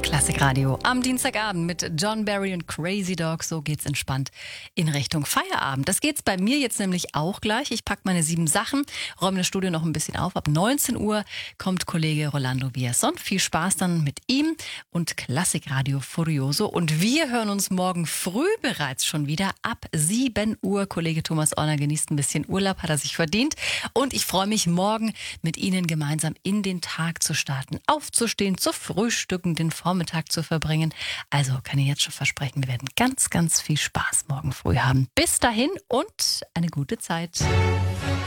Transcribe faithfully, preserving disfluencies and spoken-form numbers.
Klassikradio am Dienstagabend mit John Barry und Crazy Dog. So geht's entspannt in Richtung Feierabend. Das geht's bei mir jetzt nämlich auch gleich. Ich packe meine sieben Sachen, räume das Studio noch ein bisschen auf. Ab neunzehn Uhr kommt Kollege Rolando Villazón. Viel Spaß dann mit ihm und Klassikradio Furioso. Und wir hören uns morgen früh bereits schon wieder ab sieben Uhr. Kollege Thomas Orner genießt ein bisschen Urlaub, hat er sich verdient. Und ich freue mich, morgen mit Ihnen gemeinsam in den Tag zu starten, aufzustehen, zu frühstücken, den Vormittag zu verbringen. Also kann ich jetzt schon versprechen, wir werden ganz, ganz viel Spaß morgen früh haben. Bis dahin und eine gute Zeit.